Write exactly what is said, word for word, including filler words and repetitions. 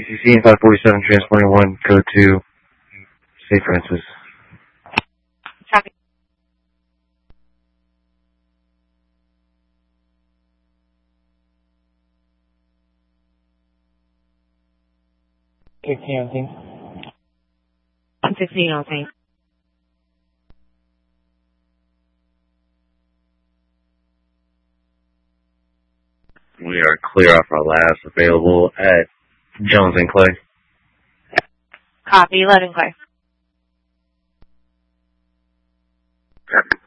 C C five forty-seven, transporting one, go to Saint Francis. Copy. fifteen on scene. fifteen on scene. We are clear off our last available at Jones and Clay. Copy, load and clear. Copy.